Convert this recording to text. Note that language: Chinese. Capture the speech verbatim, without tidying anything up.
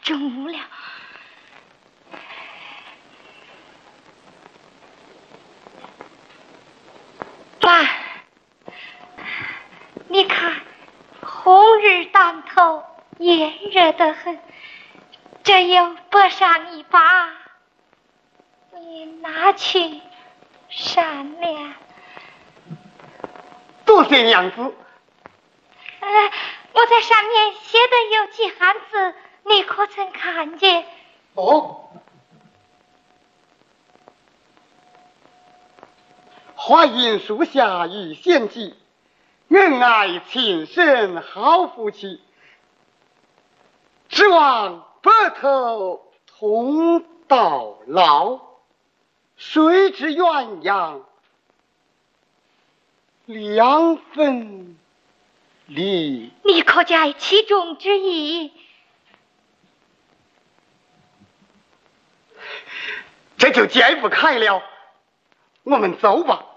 中午了。爸，你看，红日当头，炎热得很，这又不上一把，你拿去扇凉。 多谢娘子。 呃，我在上面写的有几行字，你可曾看见？ 哦，花荫树下遇仙迹，恩爱情深好夫妻，指望白头同到老，谁知鸳鸯两分离。 你可解其中之意？ 这就解不开了，我们走吧。